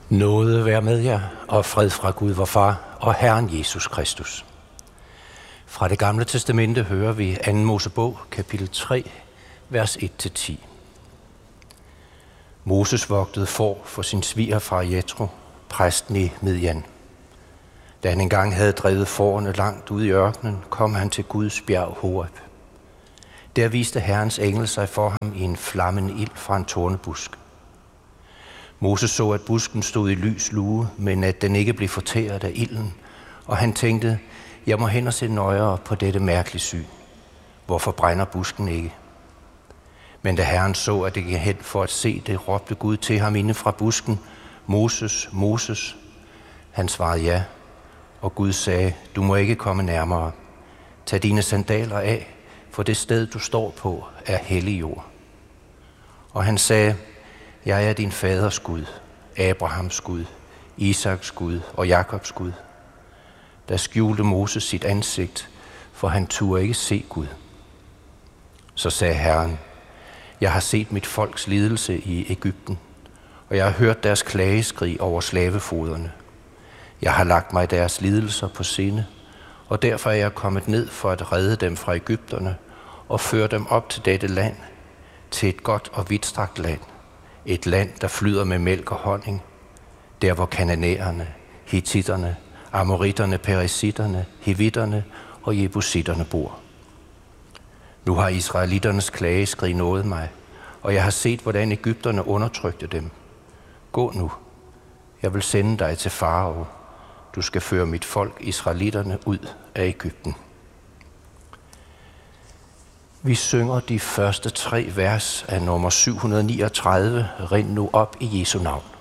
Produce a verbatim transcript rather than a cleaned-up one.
Nåde være med jer, og fred fra Gud vor Far og Herren Jesus Kristus. Fra det gamle testamente hører vi anden Mosebog, kapitel tre, vers et til ti. Moses vogtede får for sin svigerfar Jetro, præsten i Midjan. Da han engang havde drevet fårene langt ud i ørkenen, kom han til Guds bjerg Horeb. Der viste Herrens engel sig for ham i en flammende ild fra en tornebusk. Moses så, at busken stod i lys lue, men at den ikke blev fortæret af ilden, og han tænkte, jeg må hen og se nøjere på dette mærkelige syn. Hvorfor brænder busken ikke? Men da Herren så, at det gik hen for at se det, råbte Gud til ham inde fra busken, Moses, Moses. Han svarede ja, og Gud sagde, du må ikke komme nærmere. Tag dine sandaler af, for det sted, du står på, er hellig jord. Og han sagde, jeg er din faders Gud, Abrahams Gud, Isaks Gud og Jakobs Gud. Der skjulte Moses sit ansigt, for han turde ikke se Gud. Så sagde Herren, jeg har set mit folks lidelse i Egypten, og jeg har hørt deres klageskrig over slavefoderne. Jeg har lagt mig deres lidelser på sinde, og derfor er jeg kommet ned for at redde dem fra Egypterne og føre dem op til dette land, til et godt og vidtstrakt land. Et land, der flyder med mælk og honning, der hvor kananæerne, hittitterne, amoritterne, perisitterne, hivitterne og jebusitterne bor. Nu har israelitternes klageskrig nået mig, og jeg har set, hvordan egypterne undertrykte dem. Gå nu, jeg vil sende dig til farao. Du skal føre mit folk, israelitterne, ud af Egypten. Vi synger de første tre vers af nummer syv hundrede niogtredive, Rind nu op i Jesu navn.